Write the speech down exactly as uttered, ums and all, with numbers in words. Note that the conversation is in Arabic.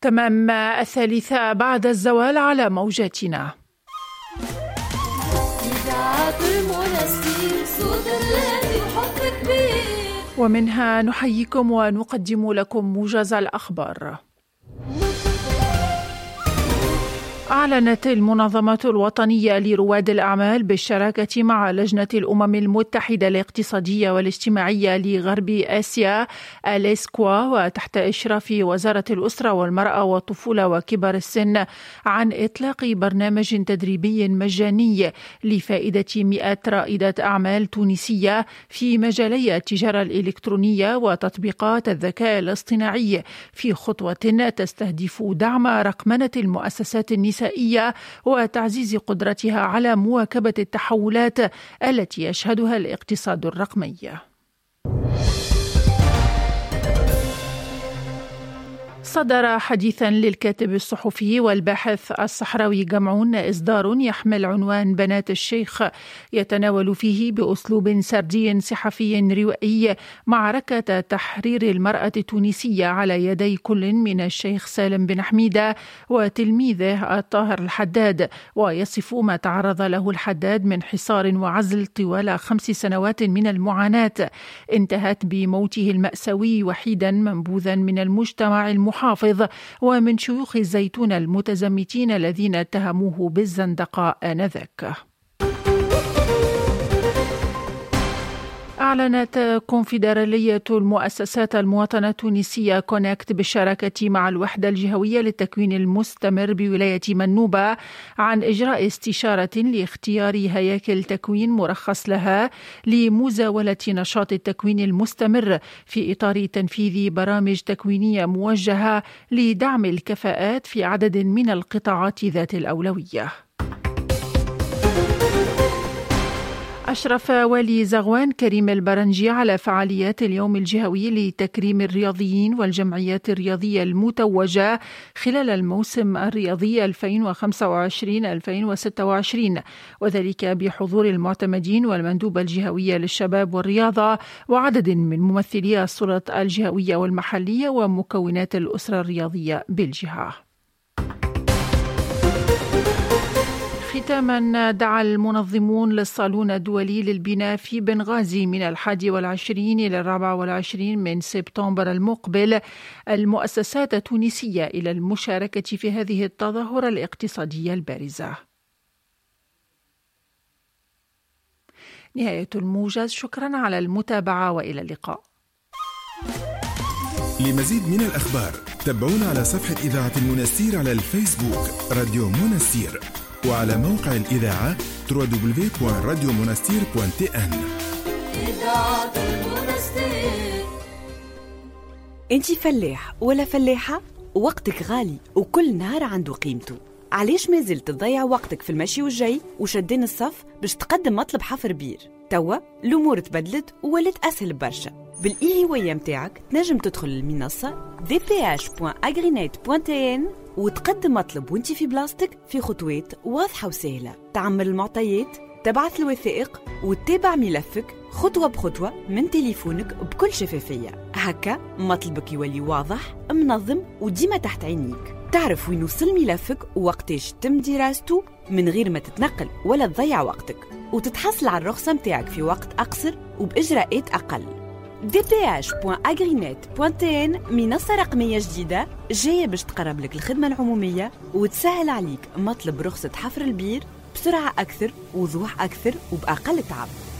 تمام الثالثة بعد الزوال على موجاتنا. ومنها نحييكم ونقدم لكم موجز الأخبار. أعلنت المنظمة الوطنية لرواد الأعمال بالشراكة مع لجنة الأمم المتحدة الاقتصادية والاجتماعية لغرب آسيا الإسكوا وتحت إشراف وزارة الأسرة والمرأة والطفولة وكبار السن عن إطلاق برنامج تدريبي مجاني لفائدة مئات رائدات أعمال تونسية في مجالي التجارة الإلكترونية وتطبيقات الذكاء الاصطناعي في خطوة تستهدف دعم رقمنة المؤسسات النسائية وتعزيز قدرتها على مواكبة التحولات التي يشهدها الاقتصاد الرقمي. صدر حديثا للكاتب الصحفي والباحث الصحراوي جمعون إصدار يحمل عنوان بنات الشيخ، يتناول فيه بأسلوب سردي صحفي روائي معركة تحرير المرأة التونسية على يدي كل من الشيخ سالم بن حميدة وتلميذه الطاهر الحداد، ويصف ما تعرض له الحداد من حصار وعزل طوال خمس سنوات من المعاناة انتهت بموته المأساوي وحيدا منبوذا من المجتمع المحافظ ومن شيوخ الزيتون المتزمتين الذين اتهموه بالزندقة آنذاك. أعلنت كونفدرالية المؤسسات المواطنة التونسية كونكت بالشراكة مع الوحدة الجهوية للتكوين المستمر بولاية منوبة عن إجراء استشارة لاختيار هياكل تكوين مرخص لها لمزاولة نشاط التكوين المستمر في إطار تنفيذ برامج تكوينية موجهة لدعم الكفاءات في عدد من القطاعات ذات الأولوية. أشرف والي زغوان كريم البرنجي على فعاليات اليوم الجهوي لتكريم الرياضيين والجمعيات الرياضية المتوجة خلال الموسم الرياضي ألفين وخمسة وعشرين ألفين وستة وعشرين، وذلك بحضور المعتمدين والمندوبة الجهوية للشباب والرياضة وعدد من ممثلي السلطات الجهوية والمحلية ومكونات الأسرة الرياضية بالجهة. ختاما، دعا المنظمون للصالون الدولي للبناء في بنغازي من الحادي والعشرين إلى الرابع والعشرين من سبتمبر المقبل المؤسسات التونسية إلى المشاركة في هذه التظاهرة الاقتصادية البارزة. نهاية الموجز، شكرا على المتابعة وإلى اللقاء. لمزيد من الأخبار تابعونا على صفحة إذاعة المنستير على الفيسبوك راديو منستير، وعلى موقع الإذاعة دبليو دبليو دبليو دوت راديو منستير دوت تي إن. إذاعة المنستير. أنتِ فلاح ولا فلاحة؟ وقتك غالي وكل نهار عنده قيمته. علاش ما زلت تضيع وقتك في المشي والجاي وشدين الصف باش تقدم مطلب حفر بير؟ توا الأمور تبدلت وولات أسهل برشا. بالإيهواية متاعك تنجم تدخل المنصة دي بي إتش دوت أغرينيت دوت تي إن وتقدم مطلب وانتي في بلاصتك في خطوات واضحة وسهلة. تعمل المعطيات، تبعث الوثائق وتتابع ملفك خطوة بخطوة من تليفونك بكل شفافية. هكا مطلبك يولي واضح منظم وديما تحت عينيك. تعرف وين وصل ملفك ووقتاش تم دراسته من غير ما تتنقل ولا تضيع وقتك، وتتحصل على الرخصة متاعك في وقت أقصر وبإجراءات أقل. دي بي إتش دوت أغرينيت دوت تي إن منصة رقمية جديدة جاية باش تقرب لك الخدمة العمومية وتسهل عليك مطلب رخصة حفر البير بسرعة أكثر، وضوح أكثر وبأقل تعب.